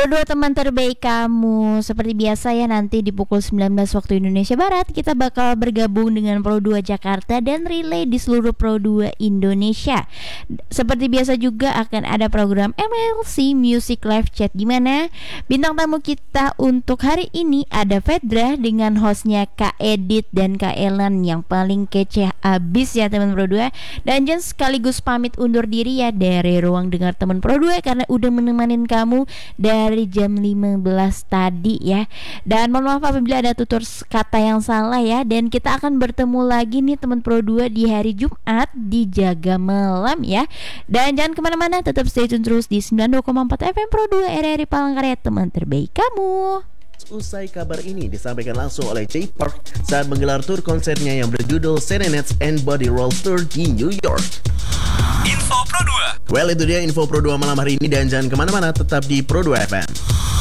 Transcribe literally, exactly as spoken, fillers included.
Pro dua teman terbaik kamu. Seperti biasa ya, nanti di pukul sembilan belas waktu Indonesia Barat kita bakal bergabung dengan Pro dua Jakarta dan relay di seluruh Pro dua Indonesia. Seperti biasa juga akan ada program M L C Music Live Chat, di mana bintang tamu kita untuk hari ini ada Fedra dengan hostnya Kak Edit dan Kak Elan yang paling kece abis ya teman Pro dua. Dan Jan sekaligus pamit undur diri ya dari ruang dengar teman Pro dua karena udah menemanin kamu dari jam lima belas tadi ya. Dan mohon maaf apabila ada tutur kata yang salah ya. Dan kita akan bertemu lagi nih teman Pro dua di hari Jumat di Jaga Malam ya. Dan jangan kemana-mana, tetap stay tune terus di sembilan puluh dua koma empat F M Pro dua R R I Palangkaraya, teman terbaik kamu. Usai kabar ini disampaikan langsung oleh Jay Park saat menggelar tur konsernya yang berjudul Serenades and Body Roll Tour di New York. Info Pro dua. Well, itu dia info Pro dua malam hari ini, dan jangan kemana-mana, tetap di Pro dua F M.